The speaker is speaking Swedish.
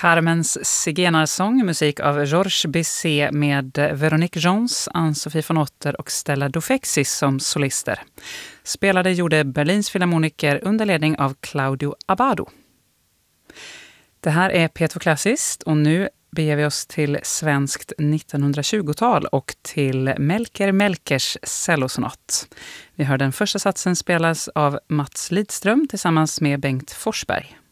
Carmens zigenarsång, musik av Georges Bizet med Véronique Jones, Ann-Sofie von Otter och Stella Dufexis som solister. Spelade gjorde Berlins filharmoniker under ledning av Claudio Abbado. Det här är P2 Klassiskt och nu beger vi oss till svenskt 1920-tal och till Melker Melkers cellosonat. Vi hör den första satsen spelas av Mats Lidström tillsammans med Bengt Forsberg.